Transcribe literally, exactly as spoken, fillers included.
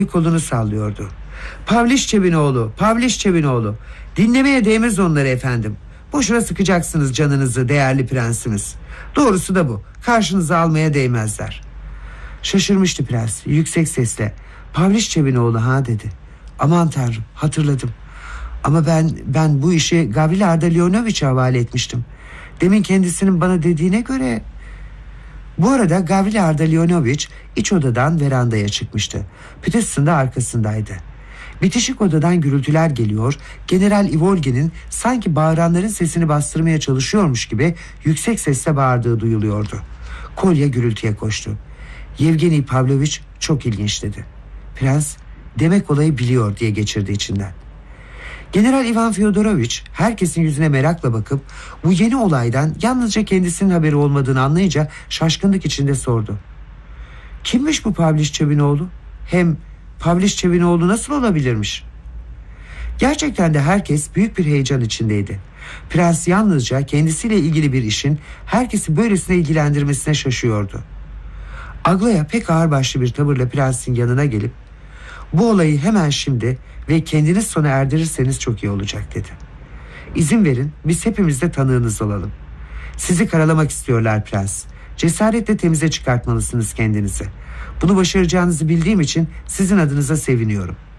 kolunu sallıyordu. Pavliççev'in oğlu, Pavliççev'in oğlu. Dinlemeye değmez onları efendim. Boşuna sıkacaksınız canınızı değerli prensimiz. Doğrusu da bu. Karşınıza almaya değmezler. Şaşırmıştı prens yüksek sesle. Pavliççev'in oğlu ha dedi. Aman tanrım, hatırladım. Ama ben ben bu işi Gavrila Ardalionoviç'e havale etmiştim. Demin kendisinin bana dediğine göre... Bu arada Gavrila Ardalionoviç iç odadan verandaya çıkmıştı. Peterson da arkasındaydı. Bitişik odadan gürültüler geliyor. General Ivolgin'in sanki bağıranların sesini bastırmaya çalışıyormuş gibi yüksek sesle bağırdığı duyuluyordu. Kolya gürültüye koştu. Yevgeni Pavloviç çok ilginç dedi. Prens demek olayı biliyor diye geçirdi içinden. General Ivan Fyodoroviç herkesin yüzüne merakla bakıp bu yeni olaydan yalnızca kendisinin haberi olmadığını anlayınca şaşkınlık içinde sordu. Kimmiş bu Pavliççev'in oğlu? Hem Pavliççev'in oğlu nasıl olabilirmiş? Gerçekten de herkes büyük bir heyecan içindeydi. Prens yalnızca kendisiyle ilgili bir işin herkesi böylesine ilgilendirmesine şaşıyordu. Aglaya pek ağırbaşlı bir tavırla prensin yanına gelip bu olayı hemen şimdi ve kendiniz sona erdirirseniz çok iyi olacak dedi. İzin verin biz hepimiz de tanığınız olalım. Sizi karalamak istiyorlar prens. Cesaretle temize çıkartmalısınız kendinizi. Bunu başaracağınızı bildiğim için sizin adınıza seviniyorum.